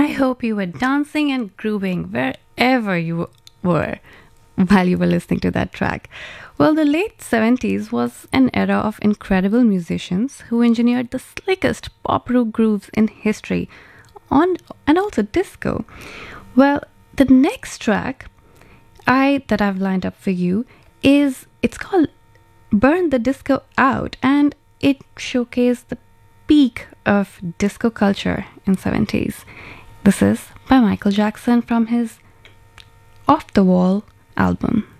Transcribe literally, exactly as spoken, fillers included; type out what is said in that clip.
I hope you were dancing and grooving wherever you were while you were listening to that track. Well, the late seventies was an era of incredible musicians who engineered the slickest pop rock grooves in history on and also disco. Well, the next track I that I've lined up for you is it's called Burn the Disco Out, and it showcased the peak of disco culture in seventies. This is by Michael Jackson from his Off the Wall album.